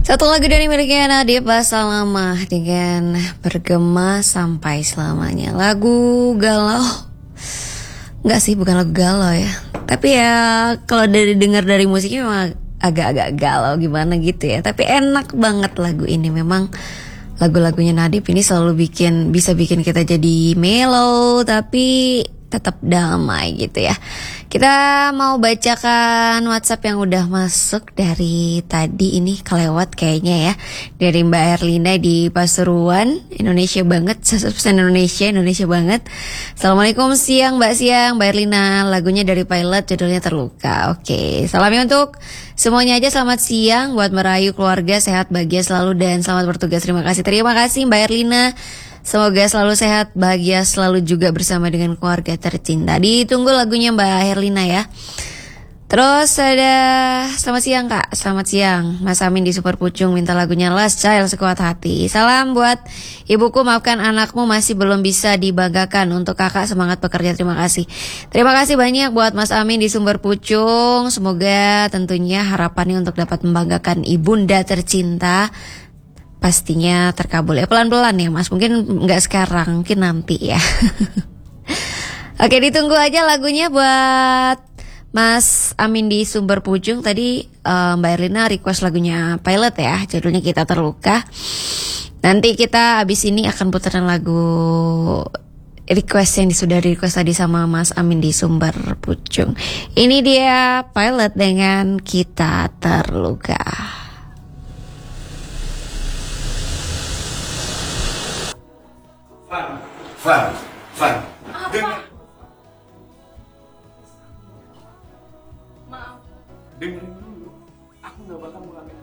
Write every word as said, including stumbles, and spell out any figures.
Satu lagu dari miliknya Nadif Basalamah dengan Bergema Sampai Selamanya. Lagu galau. Enggak sih, bukan lagu galau ya. Tapi ya kalau dari dengar dari musiknya memang agak-agak galau gimana gitu ya. Tapi enak banget lagu ini. Memang lagu-lagunya Nadif ini selalu bikin, bisa bikin kita jadi mellow tapi tetap damai gitu ya. Kita mau bacakan WhatsApp yang udah masuk dari tadi, ini kelewat kayaknya ya. Dari Mbak Erlina di Pasuruan, Indonesia banget, seratus persen Indonesia, Indonesia banget. Assalamualaikum, siang Mbak, siang Mbak Erlina, lagunya dari Pilot, judulnya Terluka. Oke, salamnya untuk semuanya aja, selamat siang buat merayu keluarga, sehat, bahagia selalu dan selamat bertugas. Terima kasih, terima kasih Mbak Erlina. Semoga selalu sehat, bahagia selalu juga bersama dengan keluarga tercinta. Ditunggu lagunya Mbak Herlina ya. Terus ada selamat siang Kak, selamat siang Mas Amin di Super Pucung minta lagunya Last Child Sekuat Hati. Salam buat ibuku, maafkan anakmu masih belum bisa dibanggakan. Untuk kakak semangat bekerja, terima kasih. Terima kasih banyak buat Mas Amin di Sumber Pucung. Semoga tentunya harapannya untuk dapat membanggakan ibunda tercinta pastinya terkabul ya, pelan-pelan ya Mas, mungkin nggak sekarang, mungkin nanti ya. Oke, ditunggu aja lagunya buat Mas Amin di Sumber Pucung. Tadi uh, Mbak Erlina request lagunya Pilot ya, judulnya Kita Terluka. Nanti kita abis ini akan putaran lagu request yang sudah di request tadi sama Mas Amin di Sumber Pucung. Ini dia Pilot dengan Kita Terluka. Fun, fun, fun. Dengar. Maaf. Dengerin dulu. Aku gak bakal ngulangin